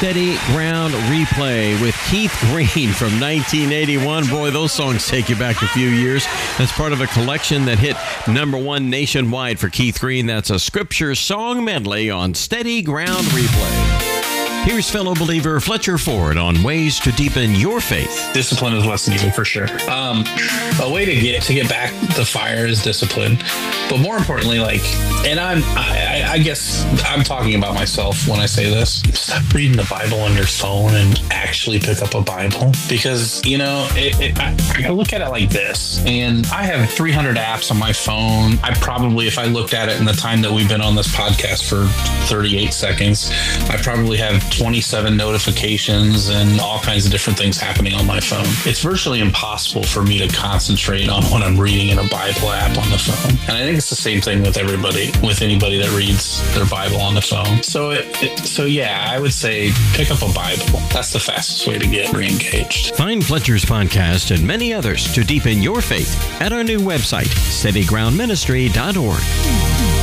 Steady Ground Replay with Keith Green from 1981. Boy, those songs take you back a few years. That's part of a collection that hit #1 nationwide for Keith Green. That's a scripture song medley on Steady Ground Replay. Here's fellow believer Fletcher Ford on ways to deepen your faith. Discipline is less needed for sure. A way to get back the fire is discipline, but more importantly, I guess I'm talking about myself when I say this. Stop reading the Bible on your phone and actually pick up a Bible, because I look at it like this, and I have 300 apps on my phone. I probably, if I looked at it in the time that we've been on this podcast for 38 seconds, I probably have 27 notifications and all kinds of different things happening on my phone. It's virtually impossible for me to concentrate on what I'm reading in a Bible app on the phone. And I think it's the same thing with anybody that reads their Bible on the phone. So yeah, I would say pick up a Bible. That's the fastest way to get re-engaged. Find Fletcher's podcast and many others to deepen your faith at our new website, steadygroundministry.org.